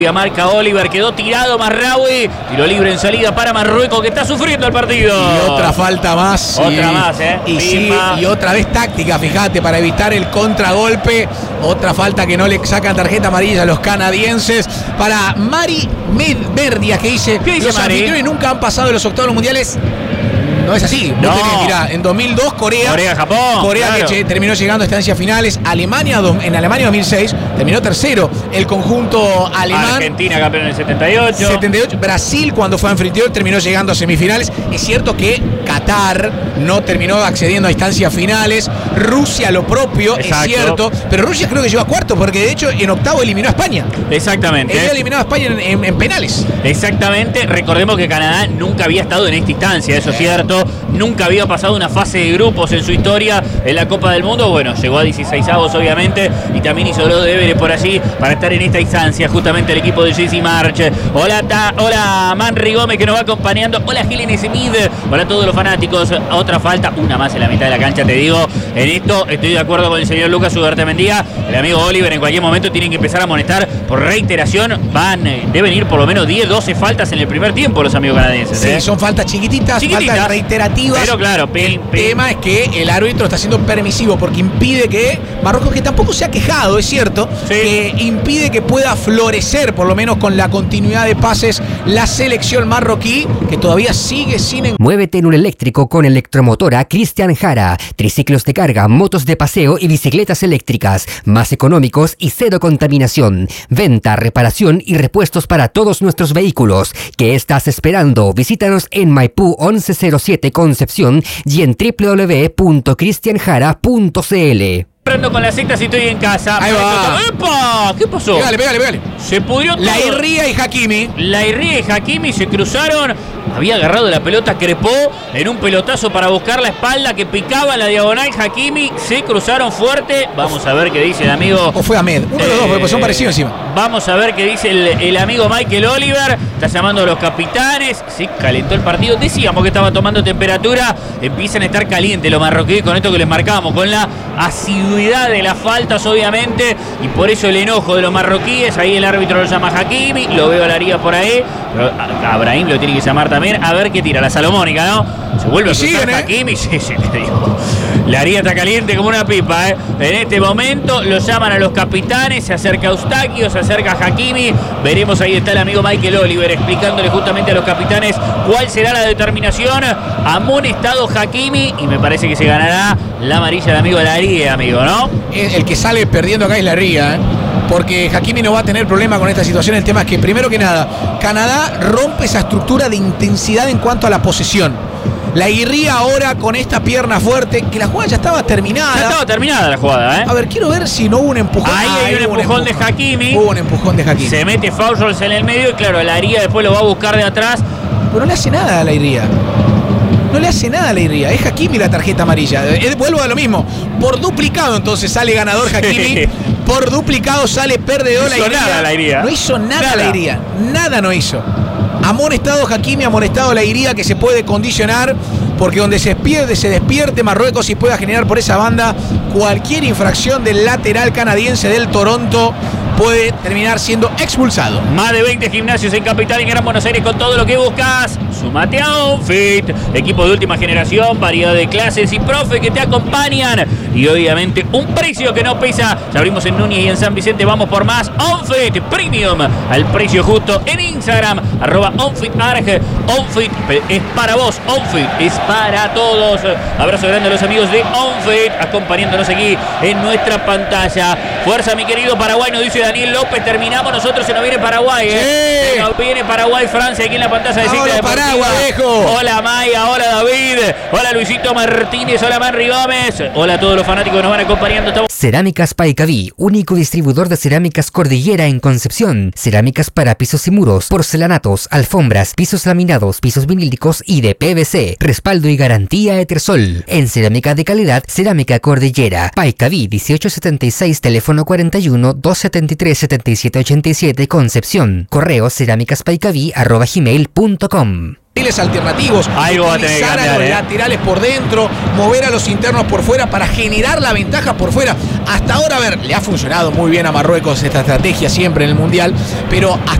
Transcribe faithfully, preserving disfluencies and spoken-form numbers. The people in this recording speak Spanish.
Marca Oliver, quedó tirado Marraoui, tiro libre en salida para Marruecos, que está sufriendo el partido. Y otra falta más. Otra y, más, ¿eh? Y, sí, y otra vez táctica, fíjate, para evitar el contragolpe. Otra falta que no le sacan tarjeta amarilla a los canadienses. Para Mari Medverdia, que dice, ¿Qué dice los Mari? anfitriones nunca han pasado de los octavos mundiales. No es así. No. Tenés, mirá, en dos mil dos Corea. Corea, Japón. Corea claro. que terminó llegando a estancias finales. Alemania, en Alemania dos mil seis terminó tercero el conjunto alemán. Argentina campeón en el setenta y ocho. setenta y ocho. Brasil, cuando fue anfitrión, terminó llegando a semifinales. Es cierto que Qatar no terminó accediendo a instancias finales. Rusia lo propio, Exacto. es cierto. Pero Rusia creo que llegó a cuarto, porque de hecho en octavo eliminó a España. Exactamente. Él eliminó a España en, en, en penales. Exactamente. Recordemos que Canadá nunca había estado en esta instancia, eso es cierto. Nunca había pasado una fase de grupos en su historia en la Copa del Mundo. Bueno, llegó a dieciseisavos obviamente y también hizo los deberes por allí para estar en esta instancia. Justamente el equipo de Jesse March. Hola, ta, hola Manri Gómez, que nos va acompañando. Hola Gillen Smith. Hola a todos los fanáticos. Otra falta, una más en la mitad de la cancha, te digo. En esto estoy de acuerdo con el señor Lucas Ugartemendía. El amigo Oliver en cualquier momento tienen que empezar a amonestar por reiteración. Van, deben ir por lo menos diez, doce faltas en el primer tiempo los amigos canadienses. Sí, ¿eh? son faltas chiquititas, Chiquititas, faltas reiterativas. Pero claro, pin, el pin. tema es que el árbitro está siendo permisivo porque impide que Marruecos, que tampoco se ha quejado, es cierto, Sí. que impide que pueda florecer, por lo menos con la continuidad de pases, la selección marroquí, que todavía sigue sin... En... Muévete en un eléctrico con Electromotora Cristian Jara. Triciclos de carga, motos de paseo y bicicletas eléctricas. Más económicos y cero contaminación. Venta, reparación y repuestos para todos nuestros vehículos. ¿Qué estás esperando? Visítanos en Maipú once cero siete Concepción y en doble u doble u doble u punto cristian jara punto c l. Prendo con la secta si estoy en casa. Ahí va. ¡Epa! ¿Qué pasó? Pégale, pégale, pégale. Se pudrió todo. La Irría y Hakimi. La Irría y Hakimi se cruzaron. Había agarrado la pelota, crepó en un pelotazo para buscar la espalda que picaba en la diagonal. Hakimi se cruzaron fuerte. Vamos a ver qué dice el amigo. O fue Ahmed. Uno de los dos, porque son parecidos encima. Vamos a ver qué dice el, el amigo Michael Oliver. Está llamando a los capitanes. Se calentó el partido. Decíamos que estaba tomando temperatura. Empiezan a estar calientes los marroquíes con esto que les marcamos, con la asiduidad de las faltas, obviamente. Y por eso el enojo de los marroquíes. Ahí el árbitro lo llama Hakimi. Lo veo a Laría por ahí. Pero a, a Brahim lo tiene que llamar también. A ver qué tira la salomónica, ¿no? Se vuelve a cruzar siguen, ¿eh? Hakimi. Sí, sí, le digo. Laría está caliente como una pipa, ¿eh? En este momento lo llaman a los capitanes. Se acerca Eustaquio, se acerca Hakimi. Veremos, ahí está el amigo Michael Oliver explicándole justamente a los capitanes cuál será la determinación. Amonestado Hakimi y me parece que se ganará la amarilla del amigo Laría, amigo, ¿no? El, el que sale perdiendo acá es la Ría, ¿eh? Porque Hakimi no va a tener problema con esta situación. El tema es que, primero que nada, Canadá rompe esa estructura de intensidad en cuanto a la posesión. La Irría ahora con esta pierna fuerte, que la jugada ya estaba terminada. Ya estaba terminada la jugada, ¿eh? A ver, quiero ver si no hubo un empujón. Ahí Ah, hay un hubo empujón de Hakimi. Hubo un empujón de Hakimi. Se mete Faujols en el medio y claro, Laría después lo va a buscar de atrás. Pero no le hace nada a la Irría. No le hace nada a la Irría. Es Hakimi la tarjeta amarilla. Eh, vuelvo a lo mismo. Por duplicado entonces sale ganador Hakimi. Por duplicado sale perdedor No hizo la Irría. nada la Irría. No hizo nada, Nada. la Irría. Nada no hizo. Amonestado Hakimi, amonestado la Irría, que se puede condicionar, porque donde se pierde, se despierte Marruecos y pueda generar por esa banda cualquier infracción del lateral canadiense del Toronto, puede terminar siendo expulsado. Más de veinte gimnasios en Capital y Gran Buenos Aires con todo lo que buscas. Sumate a OnFit, equipo de última generación, variedad de clases y profe que te acompañan. Y obviamente un precio que no pesa. Ya abrimos en Núñez y en San Vicente, vamos por más. OnFit Premium, al precio justo en Instagram, arroba OnFitArg. OnFit es para vos, OnFit es para todos. Abrazo grande a los amigos de OnFit, acompañándonos aquí en nuestra pantalla. Fuerza, mi querido Paraguay, nos dice Daniel López. Terminamos nosotros, se nos viene Paraguay, ¿eh? Sí. Se nos viene Paraguay, Francia, aquí en la pantalla de Cicla Vámonos, Deportiva. Paraguay, viejo. Hola Maya, hola David, hola Luisito Martínez, hola Manri Gómez, hola a todos los fanáticos que nos van acompañando. Estamos... Cerámicas Paicaví, único distribuidor de cerámicas Cordillera en Concepción. Cerámicas para pisos y muros, porcelanatos, alfombras, pisos laminados, pisos vinílicos y de P V C. Respaldo y garantía Etersol. En cerámica de calidad, Cerámica Cordillera. Paicaví dieciocho setenta y seis, teléfono cuarenta y uno, doscientos setenta y tres, setenta y siete ochenta y siete, Concepción. Correo cerámicaspaicaví arroba gmail punto com. perfiles alternativos. Algo va a tener que Utilizar cambiar, a los ¿eh? laterales por dentro, mover a los internos por fuera para generar la ventaja por fuera. Hasta ahora, a ver, le ha funcionado muy bien a Marruecos esta estrategia siempre en el Mundial, pero hasta